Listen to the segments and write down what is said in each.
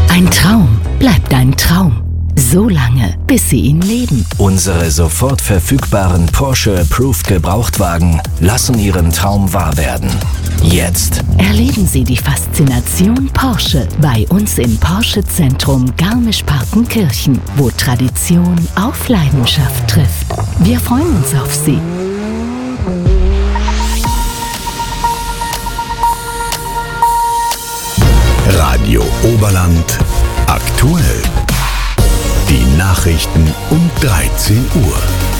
Ein Traum bleibt ein Traum. So lange, bis Sie ihn leben. Unsere sofort verfügbaren Porsche Approved Gebrauchtwagen lassen Ihren Traum wahr werden. Jetzt Erleben Sie die Faszination Porsche bei uns im Porsche Zentrum Garmisch-Partenkirchen, wo Tradition auf Leidenschaft trifft. Wir freuen uns auf Sie. Radio Oberland aktuell. Die Nachrichten um 13 Uhr.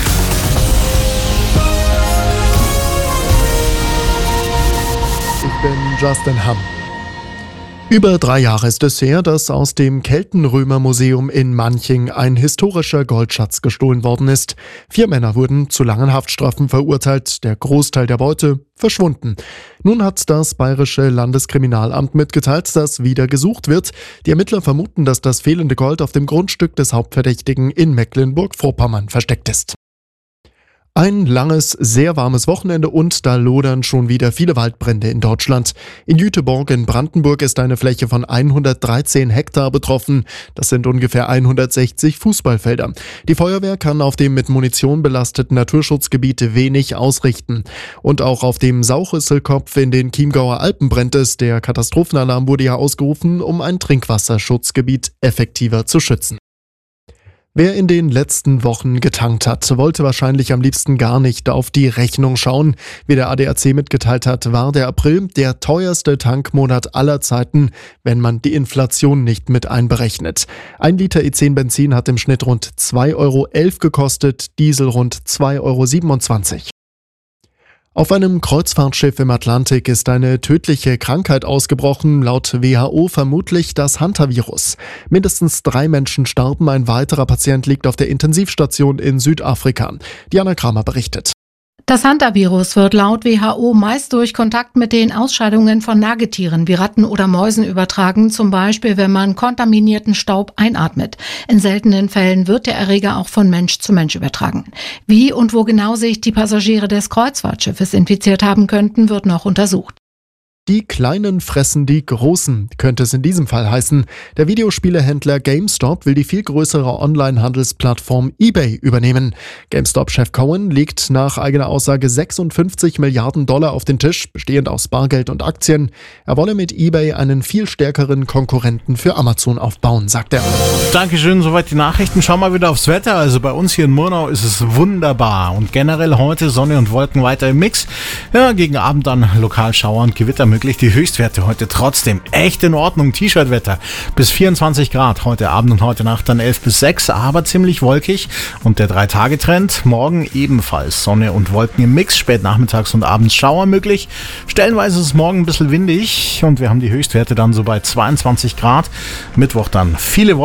Ich bin Justin Hamm. Über 3 Jahre ist es her, dass aus dem Keltenrömermuseum in Manching ein historischer Goldschatz gestohlen worden ist. 4 Männer wurden zu langen Haftstrafen verurteilt, der Großteil der Beute verschwunden. Nun hat das Bayerische Landeskriminalamt mitgeteilt, dass wieder gesucht wird. Die Ermittler vermuten, dass das fehlende Gold auf dem Grundstück des Hauptverdächtigen in Mecklenburg-Vorpommern versteckt ist. Ein langes, sehr warmes Wochenende und da lodern schon wieder viele Waldbrände in Deutschland. In Jüteborg in Brandenburg ist eine Fläche von 113 Hektar betroffen. Das sind ungefähr 160 Fußballfelder. Die Feuerwehr kann auf dem mit Munition belasteten Naturschutzgebiet wenig ausrichten. Und auch auf dem Sauchisselkopf in den Chiemgauer Alpen brennt es. Der Katastrophenalarm wurde ja ausgerufen, um ein Trinkwasserschutzgebiet effektiver zu schützen. Wer in den letzten Wochen getankt hat, wollte wahrscheinlich am liebsten gar nicht auf die Rechnung schauen. Wie der ADAC mitgeteilt hat, war der April der teuerste Tankmonat aller Zeiten, wenn man die Inflation nicht mit einberechnet. 1 Liter E10 Benzin hat im Schnitt rund 2,11 Euro gekostet, Diesel rund 2,27 Euro. Auf einem Kreuzfahrtschiff im Atlantik ist eine tödliche Krankheit ausgebrochen, laut WHO vermutlich das Hantavirus. Mindestens 3 Menschen starben, ein weiterer Patient liegt auf der Intensivstation in Südafrika. Diana Kramer berichtet. Das Hantavirus wird laut WHO meist durch Kontakt mit den Ausscheidungen von Nagetieren wie Ratten oder Mäusen übertragen, zum Beispiel wenn man kontaminierten Staub einatmet. In seltenen Fällen wird der Erreger auch von Mensch zu Mensch übertragen. Wie und wo genau sich die Passagiere des Kreuzfahrtschiffes infiziert haben könnten, wird noch untersucht. Die Kleinen fressen die Großen, könnte es in diesem Fall heißen. Der Videospielehändler GameStop will die viel größere Online-Handelsplattform eBay übernehmen. GameStop-Chef Cohen legt nach eigener Aussage 56 Milliarden Dollar auf den Tisch, bestehend aus Bargeld und Aktien. Er wolle mit eBay einen viel stärkeren Konkurrenten für Amazon aufbauen, sagt er. Dankeschön, soweit die Nachrichten. Schauen wir wieder aufs Wetter. Also bei uns hier in Murnau ist es wunderbar und generell heute Sonne und Wolken weiter im Mix. Ja, gegen Abend dann lokal Schauer und Gewitter möglich. Die Höchstwerte heute trotzdem echt in Ordnung. T-Shirt-Wetter bis 24 Grad heute Abend und heute Nacht dann 11 bis 6, aber ziemlich wolkig. Und der 3-Tage-Trend, morgen ebenfalls Sonne und Wolken im Mix, spät nachmittags und abends Schauer möglich. Stellenweise ist es morgen ein bisschen windig und wir haben die Höchstwerte dann so bei 22 Grad. Mittwoch dann viele Wolken.